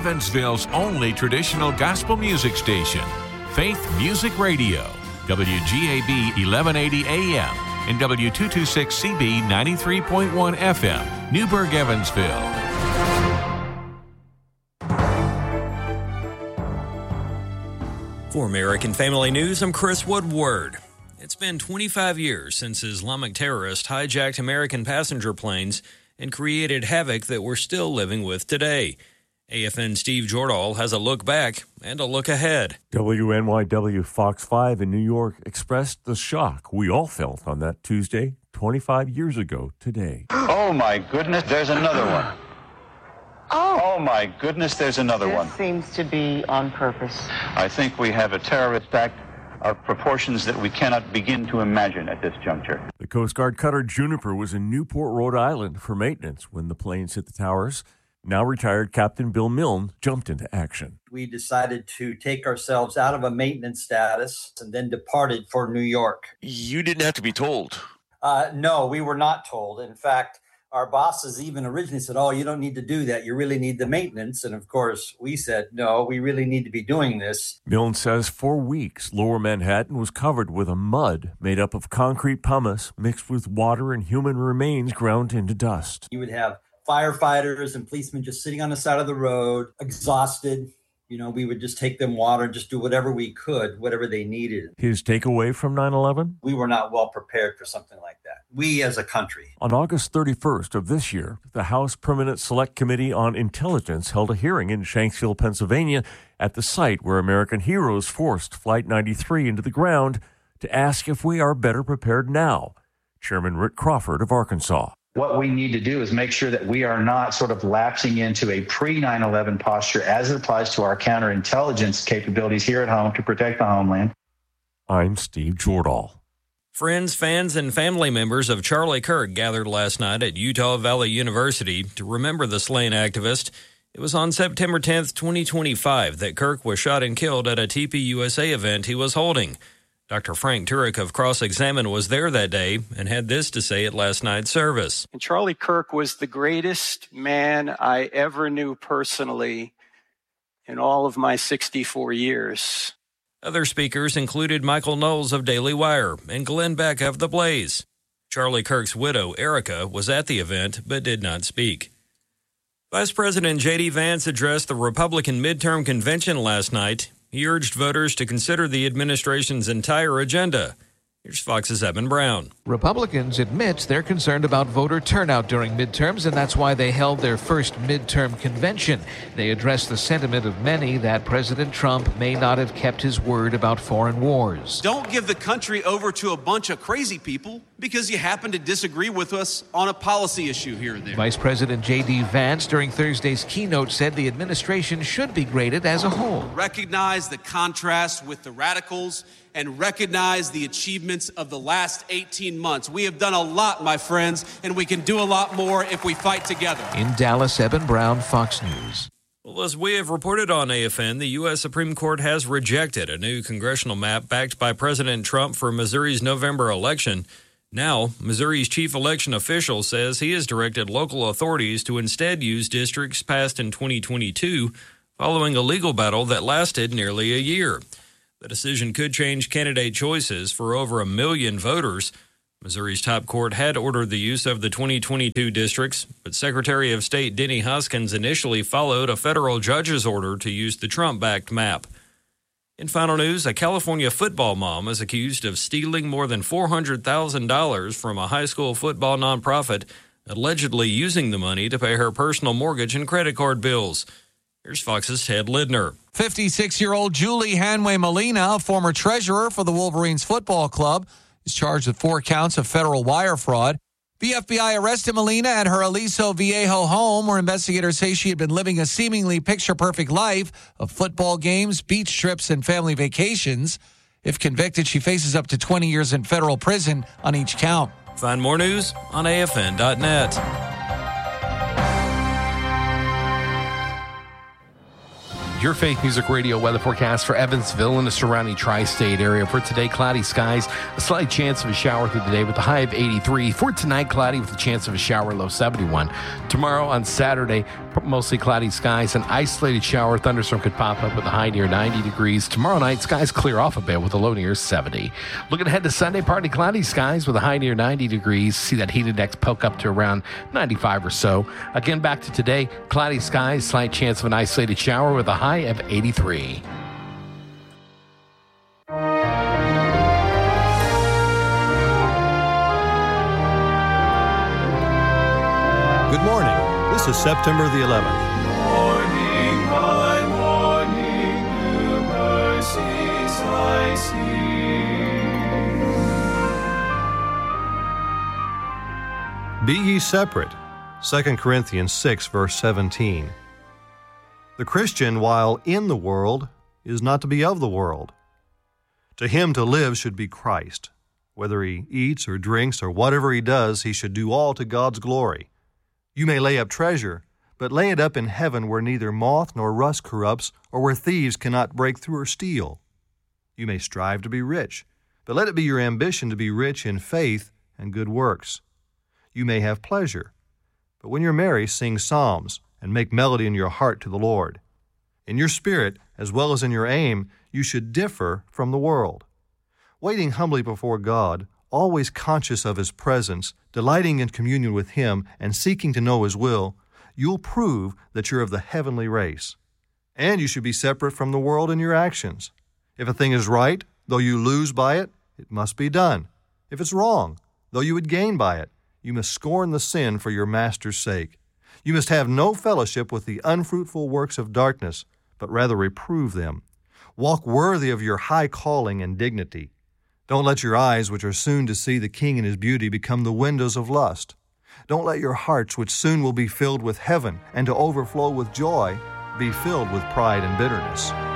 Evansville's only traditional gospel music station, Faith Music Radio, WGAB 1180 AM and W226CB 93.1 FM, Newburgh, Evansville. For American Family News, I'm Chris Woodward. It's been 25 years since Islamic terrorists hijacked American passenger planes and created havoc that we're still living with today. AFN Steve Jordahl has a look back and a look ahead. WNYW Fox 5 in New York expressed the shock we all felt on that Tuesday, 25 years ago today. Oh, my goodness, there's another one. Oh, my goodness, there's another one. This seems to be on purpose. I think we have a terrorist act of proportions that we cannot begin to imagine at this juncture. The Coast Guard cutter Juniper was in Newport, Rhode Island for maintenance when the planes hit the towers. Now retired Captain Bill Milne jumped into action. We decided to take ourselves out of a maintenance status and then departed for New York. You didn't have to be told. No, we were not told. In fact, our bosses even originally said, oh, you don't need to do that. You really need the maintenance. And of course, we said, no, we really need to be doing this. Milne says for weeks, Lower Manhattan was covered with a mud made up of concrete pumice mixed with water and human remains ground into dust. You would have firefighters and policemen just sitting on the side of the road, exhausted. You know, we would just take them water and just do whatever we could, whatever they needed. His takeaway from 9/11? We were not well prepared for something like that. We as a country. On August 31st of this year, the House Permanent Select Committee on Intelligence held a hearing in Shanksville, Pennsylvania, at the site where American heroes forced Flight 93 into the ground to ask if we are better prepared now. Chairman Rick Crawford of Arkansas. What we need to do is make sure that we are not sort of lapsing into a pre-9/11 posture as it applies to our counterintelligence capabilities here at home to protect the homeland. I'm Steve Jordahl. Friends, fans, and family members of Charlie Kirk gathered last night at Utah Valley University to remember the slain activist. It was on September 10th, 2025, that Kirk was shot and killed at a TPUSA event he was holding. Dr. Frank Turek of Cross-Examine was there that day and had this to say at last night's service. And Charlie Kirk was the greatest man I ever knew personally in all of my 64 years. Other speakers included Michael Knowles of Daily Wire and Glenn Beck of The Blaze. Charlie Kirk's widow, Erica, was at the event but did not speak. Vice President J.D. Vance addressed the Republican midterm convention last night. He urged voters to consider the administration's entire agenda. Here's Fox's Evan Brown. Republicans admit they're concerned about voter turnout during midterms, and that's why they held their first midterm convention. They addressed the sentiment of many that President Trump may not have kept his word about foreign wars. Don't give the country over to a bunch of crazy people because you happen to disagree with us on a policy issue here or there. Vice President J.D. Vance during Thursday's keynote said the administration should be graded as a whole. Recognize the contrast with the radicals and recognize the achievements of the last 18 months. We have done a lot, my friends, and we can do a lot more if we fight together. In Dallas, Evan Brown, Fox News. Well, as we have reported on AFN, the U.S. Supreme Court has rejected a new congressional map backed by President Trump for Missouri's November election. Now, Missouri's chief election official says he has directed local authorities to instead use districts passed in 2022, following a legal battle that lasted nearly a year. The decision could change candidate choices for over 1 million voters. Missouri's top court had ordered the use of the 2022 districts, but Secretary of State Denny Hoskins initially followed a federal judge's order to use the Trump-backed map. In final news, a California football mom is accused of stealing more than $400,000 from a high school football nonprofit, allegedly using the money to pay her personal mortgage and credit card bills. Here's Fox's Ted Lidner. 56-year-old Julie Hanway Molina, former treasurer for the Wolverines football club, is charged with 4 counts of federal wire fraud. The FBI arrested Molina at her Aliso Viejo home, where investigators say she had been living a seemingly picture-perfect life of football games, beach trips, and family vacations. If convicted, she faces up to 20 years in federal prison on each count. Find more news on AFN.net. your Faith Music Radio weather forecast for Evansville and the surrounding tri-state area. For today, cloudy skies, a slight chance of a shower through the day with a high of 83. For tonight, cloudy with a chance of a shower, low 71. Tomorrow on Saturday, mostly cloudy skies, an isolated shower, thunderstorm could pop up with a high near 90 degrees. Tomorrow night, skies clear off a bit with a low near 70. Looking ahead to Sunday, partly cloudy skies with a high near 90 degrees. See that heat index poke up to around 95 or so. Again, back to today, cloudy skies, slight chance of an isolated shower with a high of 83. Good morning. This is September the 11th. Morning by morning, new mercies I see. Be ye separate. 2 Corinthians 6, verse 17. The Christian, while in the world, is not to be of the world. To him to live should be Christ. Whether he eats or drinks or whatever he does, he should do all to God's glory. You may lay up treasure, but lay it up in heaven where neither moth nor rust corrupts, or where thieves cannot break through or steal. You may strive to be rich, but let it be your ambition to be rich in faith and good works. You may have pleasure, but when you're merry, sing psalms and make melody in your heart to the Lord. In your spirit, as well as in your aim, you should differ from the world. Waiting humbly before God, always conscious of His presence, delighting in communion with Him, and seeking to know His will, you'll prove that you're of the heavenly race. And you should be separate from the world in your actions. If a thing is right, though you lose by it, it must be done. If it's wrong, though you would gain by it, you must scorn the sin for your Master's sake. You must have no fellowship with the unfruitful works of darkness, but rather reprove them. Walk worthy of your high calling and dignity. Don't let your eyes, which are soon to see the King in His beauty, become the windows of lust. Don't let your hearts, which soon will be filled with heaven and to overflow with joy, be filled with pride and bitterness.